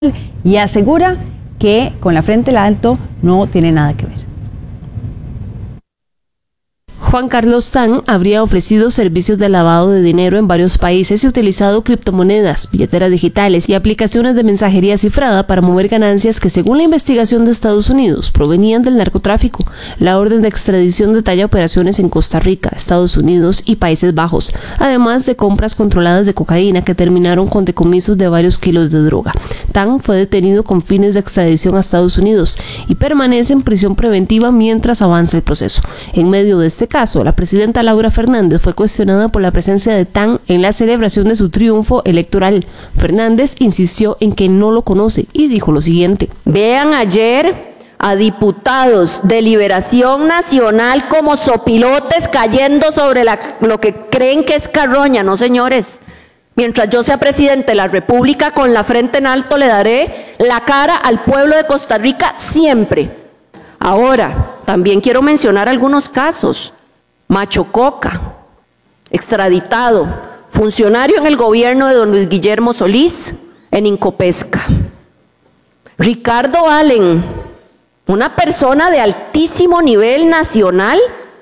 y asegura que con la Frente Alto no tiene nada que ver. Juan Carlos Tan habría ofrecido servicios de lavado de dinero en varios países y utilizado criptomonedas, billeteras digitales y aplicaciones de mensajería cifrada para mover ganancias que, según la investigación de Estados Unidos, provenían del narcotráfico. La orden de extradición detalla operaciones en Costa Rica, Estados Unidos y Países Bajos, además de compras controladas de cocaína que terminaron con decomisos de varios kilos de droga. Tan fue detenido con fines de extradición a Estados Unidos y permanece en prisión preventiva mientras avanza el proceso. En medio de este caso, la presidenta Laura Fernández fue cuestionada por la presencia de Tan en la celebración de su triunfo electoral. Fernández insistió en que no lo conoce y dijo lo siguiente: vean ayer a diputados de Liberación Nacional como sopilotes cayendo sobre lo que creen que es carroña. No, señores. Mientras yo sea presidente de la República, con la frente en alto le daré la cara al pueblo de Costa Rica siempre. Ahora, también quiero mencionar algunos casos. Macho Coca, extraditado, funcionario en el gobierno de don Luis Guillermo Solís, en Incopesca. Ricardo Allen, una persona de altísimo nivel nacional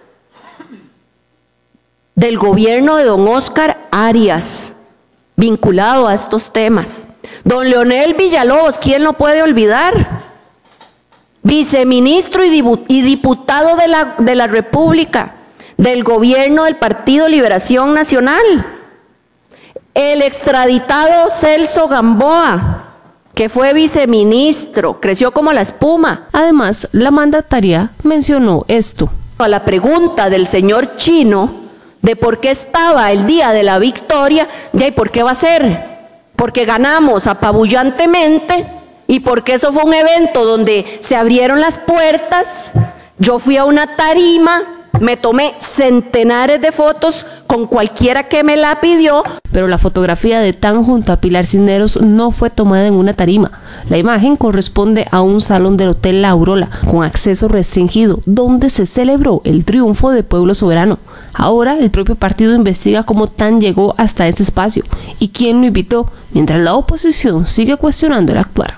del gobierno de don Óscar Arias, vinculado a estos temas. Don Leonel Villalobos, ¿quién lo puede olvidar? Viceministro y diputado de la República, del gobierno del Partido Liberación Nacional. El extraditado Celso Gamboa, que fue viceministro, creció como la espuma. Además, la mandataria mencionó esto. A la pregunta del señor Chino de por qué estaba el día de la victoria, ¿y por qué va a ser? Porque ganamos apabullantemente y porque eso fue un evento donde se abrieron las puertas. Yo fui a una tarima, me tomé centenares de fotos con cualquiera que me la pidió. Pero la fotografía de Tan junto a Pilar Cisneros no fue tomada en una tarima. La imagen corresponde a un salón del Hotel La Aurola, con acceso restringido, donde se celebró el triunfo de Pueblo Soberano. Ahora el propio partido investiga cómo Tan llegó hasta este espacio y quién lo invitó, mientras la oposición sigue cuestionando el actuar.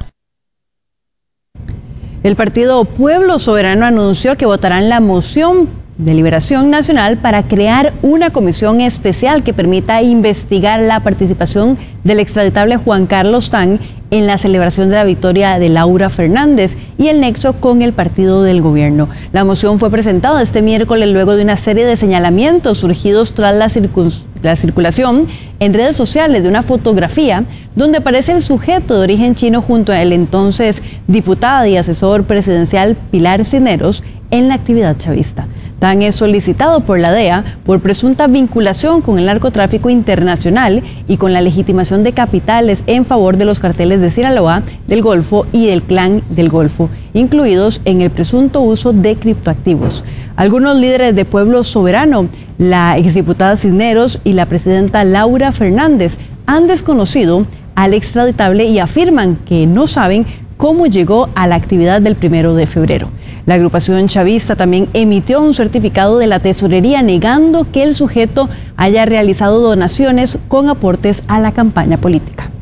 El partido Pueblo Soberano anunció que votarán la moción de Liberación Nacional para crear una comisión especial que permita investigar la participación del extraditable Juan Carlos Tan en la celebración de la victoria de Laura Fernández y el nexo con el partido del gobierno. La moción fue presentada este miércoles luego de una serie de señalamientos surgidos tras la circulación en redes sociales de una fotografía donde aparece el sujeto de origen chino junto a el entonces diputada y asesor presidencial Pilar Cisneros en la actividad chavista. Tan es solicitado por la DEA por presunta vinculación con el narcotráfico internacional y con la legitimación de capitales en favor de los carteles de Sinaloa, del Golfo y del Clan del Golfo, incluidos en el presunto uso de criptoactivos. Algunos líderes de Pueblo Soberano, la exdiputada Cisneros y la presidenta Laura Fernández, han desconocido al extraditable y afirman que no saben cómo llegó a la actividad del 1 de febrero. La agrupación chavista también emitió un certificado de la tesorería negando que el sujeto haya realizado donaciones con aportes a la campaña política.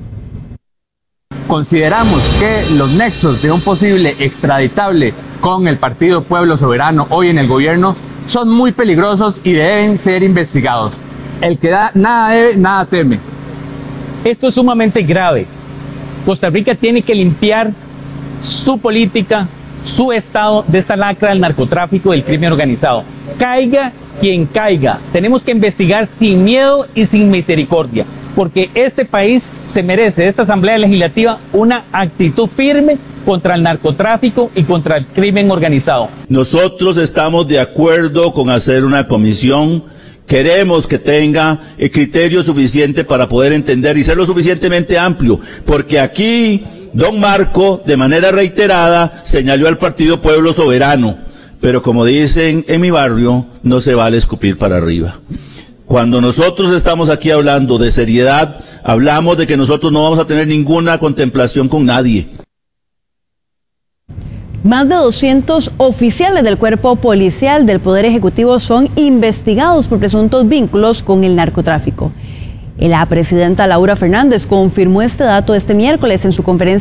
Consideramos que los nexos de un posible extraditable con el Partido Pueblo Soberano hoy en el gobierno son muy peligrosos y deben ser investigados. El que da nada debe, nada teme. Esto es sumamente grave. Costa Rica tiene que limpiar su política, su estado de esta lacra del narcotráfico y del crimen organizado. Caiga quien caiga, tenemos que investigar sin miedo y sin misericordia, porque este país se merece, esta Asamblea Legislativa, una actitud firme contra el narcotráfico y contra el crimen organizado. Nosotros estamos de acuerdo con hacer una comisión. Queremos que tenga el criterio suficiente para poder entender y ser lo suficientemente amplio, porque aquí don Marco, de manera reiterada, señaló al Partido Pueblo Soberano, pero como dicen en mi barrio, no se vale escupir para arriba. Cuando nosotros estamos aquí hablando de seriedad, hablamos de que nosotros no vamos a tener ninguna contemplación con nadie. Más de 200 oficiales del cuerpo policial del Poder Ejecutivo son investigados por presuntos vínculos con el narcotráfico. La presidenta Laura Fernández confirmó este dato este miércoles en su conferencia